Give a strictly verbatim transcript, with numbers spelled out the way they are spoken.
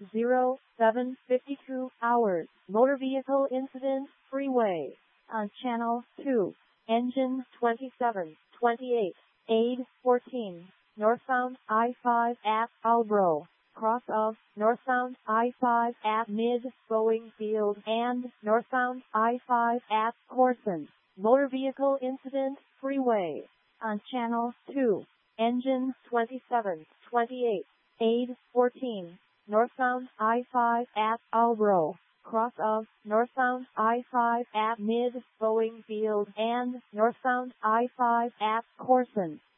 zero seven fifty-two hours. Motor vehicle incident, freeway. On channel two. Engine twenty-seven twenty-eight. Aid fourteen. Northbound I five at Albro. Cross of northbound I five at Mid-Boeing Field and northbound I five at Corson. Motor vehicle incident, freeway. On channel two. Engine twenty-seven twenty-eight. Aid fourteen. Northbound I five at Albro. Cross of northbound I five at Mid-Boeing Field and northbound I five at Corson.